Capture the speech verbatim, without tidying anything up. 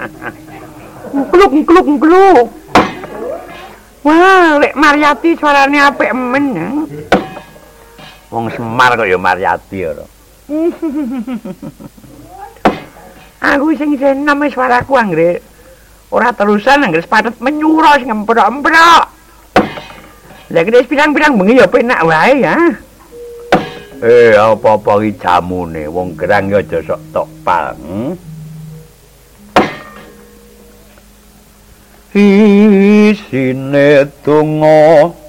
Ngkluk ngkluk ngkluk. Wah, lek Maryati suarane apik men. Wong Semar kok ya Maryati ora. Aku sing seneng suaraku anggere ora terusan anggere patet menyuro sing emprok-emprok. Lah iki pirang-pirang bengi ya penak wae ya. Eh, apa-apa iki jamune, wong gerang ya aja sok tok pal. Hmm? Isine donga